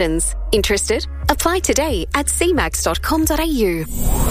Interested? Apply today at cmax.com.au.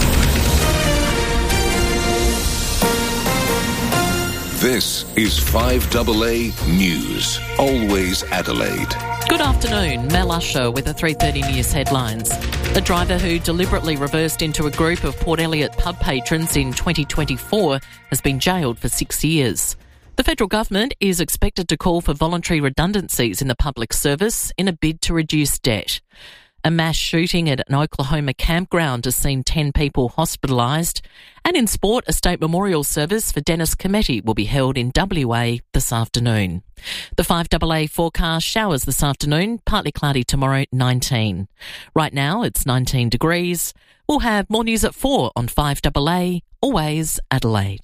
This is 5AA News, always Adelaide. Good afternoon, Mel Usher with the 3:30 News headlines. A driver who deliberately reversed into a group of Port Elliot pub patrons in 2024 has been jailed for 6 years. The federal government is expected to call for voluntary redundancies in the public service in a bid to reduce debt. A mass shooting at an Oklahoma campground has seen 10 people hospitalised. And in sport, a state memorial service for Dennis Cometti will be held in WA this afternoon. The 5AA forecast: showers this afternoon, partly cloudy tomorrow, 19. Right now it's 19 degrees. We'll have more news at 4 on 5AA, always Adelaide.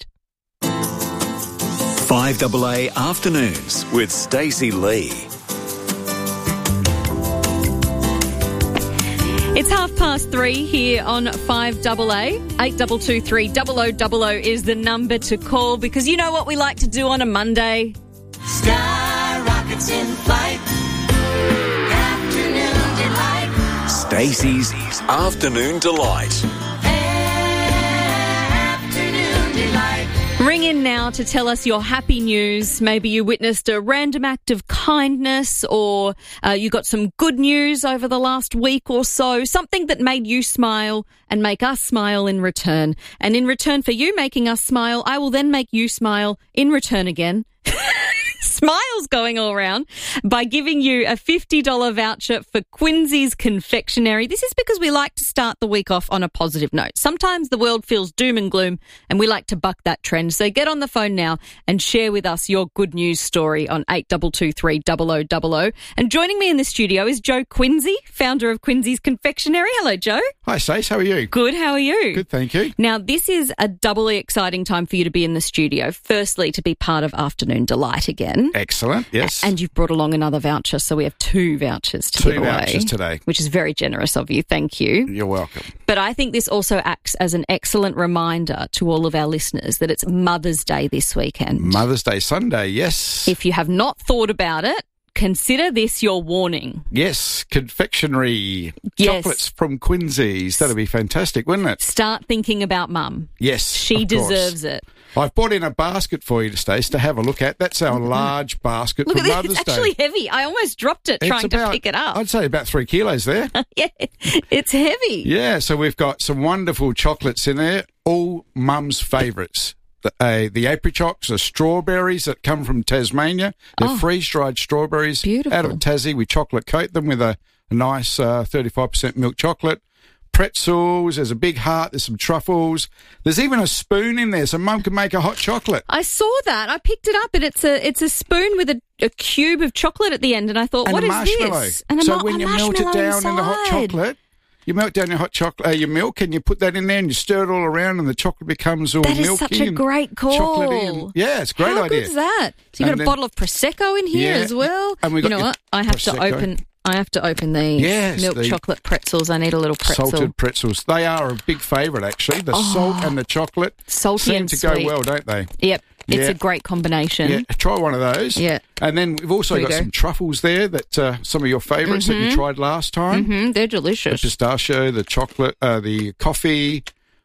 5AA Afternoons with Stacey Lee. It's 3:30 here on 5AA. 8223 0000 is the number to call, because you know what we like to do on a Monday. Sky rockets in flight. Afternoon delight. Stacey's Afternoon Delight. Afternoon delight. Ring in now to tell us your happy news. Maybe you witnessed a random act of kindness, or you got some good news over the last week or so, something that made you smile and make us smile in return. And in return for you making us smile, I will then make you smile in return again. Smiles going all around by giving you a $50 voucher for Quincy's Confectionery. This is because we like to start the week off on a positive note. Sometimes the world feels doom and gloom, and we like to buck that trend. So get on the phone now and share with us your good news story on 8223 0000. And joining me in the studio is Joe Quincy, founder of Quincy's Confectionery. Hello, Joe. Hi, Stace. How are you? Good. How are you? Good, thank you. Now, this is a doubly exciting time for you to be in the studio. Firstly, to be part of Afternoon Delight again. Excellent, yes. And you've brought along another voucher, so we have 2 vouchers to give away. 2 vouchers today. Which is very generous of you. Thank you. You're welcome. But I think this also acts as an excellent reminder to all of our listeners that it's Mother's Day this weekend. Mother's Day Sunday, yes. If you have not thought about it, consider this your warning. Yes, confectionery. Yes. Chocolates from Quincy's. That'd be fantastic, wouldn't it? Start thinking about Mum. Yes, She deserves it. I've bought in a basket for you, Stace, to have a look at. That's our large basket Look for at Mother's this. It's Day. actually heavy. I almost dropped it trying to pick it up. I'd say about 3 kilos there. Yeah, it's heavy. Yeah, so we've got some wonderful chocolates in there, all Mum's favourites. The apricots, the strawberries that come from Tasmania. They're freeze-dried strawberries out of Tassie. We chocolate coat them with a nice 35% milk chocolate. Pretzels, there's a big heart, there's some truffles. There's even a spoon in there so Mum can make a hot chocolate. I saw that. I picked it up, and it's a spoon with a cube of chocolate at the end, and I thought, what is this? And so when you melt it down in the hot chocolate, you melt down your hot chocolate, your milk, and you put that in there and you stir it all around, and the chocolate becomes all milky. That is such a great call. Yeah, it's a great idea. How good is that? So you've got a bottle of Prosecco in here as well. And we got, you know what? I have to open these milk chocolate pretzels. I need a little pretzel. Salted pretzels. They are a big favourite, actually. The salt and the chocolate seem to go well, don't they? Yep. It's a great combination. Yeah, try one of those. Yeah. And then we've also got some truffles there that some of your favourites that you tried last time. Mm-hmm. They're delicious. The pistachio, the chocolate, the coffee,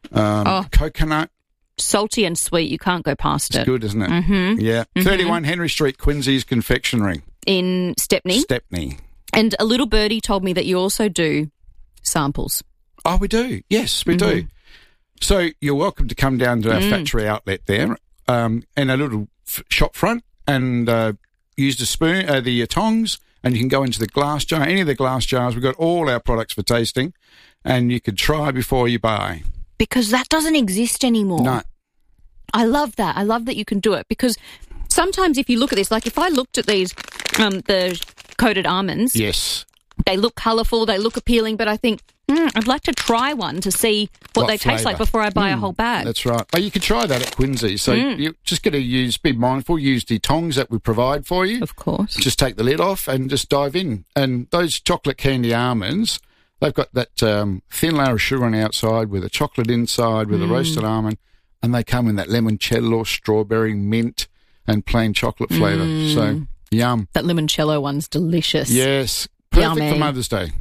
coconut. Salty and sweet. You can't go past it. It's good, isn't it? Mm-hmm. Yeah. 31 Henry Street, Quincy's Confectionery. In Stepney? Stepney. And a little birdie told me that you also do samples. Oh, we do. Yes, we do. So you're welcome to come down to our factory outlet there in a little shop front and use the spoon, the tongs, and you can go into the glass jar, any of the glass jars. We've got all our products for tasting, and you could try before you buy. Because that doesn't exist anymore. No. I love that. I love that you can do it, because sometimes if you look at this, like if I looked at these, the coated almonds. Yes. They look colourful, they look appealing, but I think, I'd like to try one to see what they taste like before I buy a whole bag. That's right. Oh, you can try that at Quincy. So you just got to be mindful, use the tongs that we provide for you. Of course. Just take the lid off and just dive in. And those chocolate candy almonds, they've got that thin layer of sugar on the outside with a chocolate inside with a roasted almond, and they come in that limoncello, strawberry, mint, and plain chocolate flavour. So, yum. That limoncello one's delicious. Yes. Perfect Yummy. for Mother's Day.